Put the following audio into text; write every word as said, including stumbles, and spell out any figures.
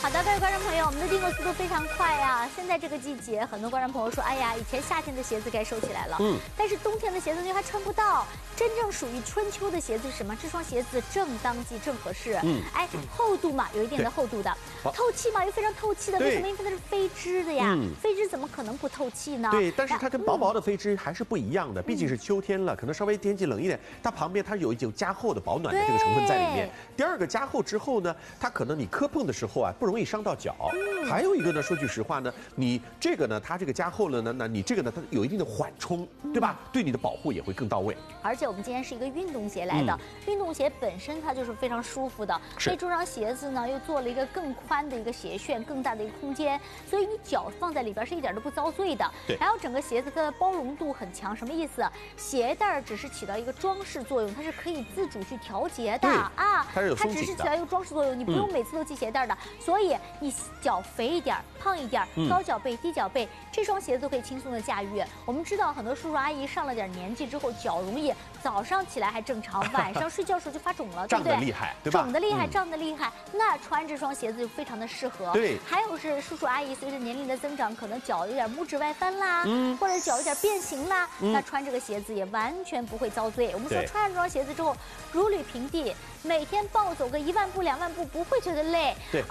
好的，各位观众朋友，我们的订购速度非常快呀。现在这个季节，很多观众朋友说，哎呀，以前夏天的鞋子该收起来了，嗯，但是冬天的鞋子你还穿不到。真正属于春秋的鞋子是什么？这双鞋子正当季，正合适。嗯，哎，厚度嘛，有一定的厚度的，透气嘛，又非常透气的。为什么？因为它是飞织的呀。飞织怎么可能不透气呢？ 对，但是它跟薄薄的飞织还是不一样的，毕竟是秋天了，可能稍微天气冷一点，它旁边它有一种加厚的保暖的这个成分在里面。第二个加厚之后呢，它可能你磕碰的时候啊不容易伤到脚。还有一个呢，说句实话呢，你这个呢，它这个加厚了呢，那你这个呢，它有一定的缓冲，对吧？对你的保护也会更到位。 而且我们今天是一个运动鞋来的，运动鞋本身它就是非常舒服的，所以这双鞋子呢又做了一个更宽的一个鞋楦，更大的一个空间，所以你脚放在里边是一点都不遭罪的。 对。 然后整个鞋子它的包容度很强，什么意思？鞋带只是起到一个装饰作用，它是可以自主去调节的啊。 它是有它只是起到一个装饰作用，你不用每次都系鞋带的。所以你脚肥一点、胖一点、高脚背、低脚背，这双鞋子都可以轻松的驾驭。我们知道很多叔叔阿姨上了点年纪之后，脚容易早上起来还正常，晚上睡觉的时候就发肿了，对不对？ 胀得厉害，对吧？ 肿的厉害，胀的厉害，那穿这双鞋子就非常的适合。 对。 还有是叔叔阿姨随着年龄的增长，可能脚有点拇指外翻啦，嗯，或者脚有点变形啦，那穿这个鞋子也完全不会遭罪。我们说穿上这双鞋子之后，如履平地，每天暴走个一万步、两万步不会觉得累。 对。